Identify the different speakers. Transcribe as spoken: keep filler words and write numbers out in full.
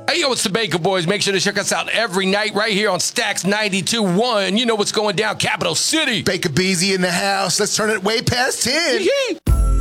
Speaker 1: Hey, yo, it's the Baker Boys. Make sure to check us out every night right here on Stacks ninety-two point one. You know what's going down, Capital City.
Speaker 2: Baker Beezy in the house. Let's turn it way past ten.
Speaker 1: Yee-hee.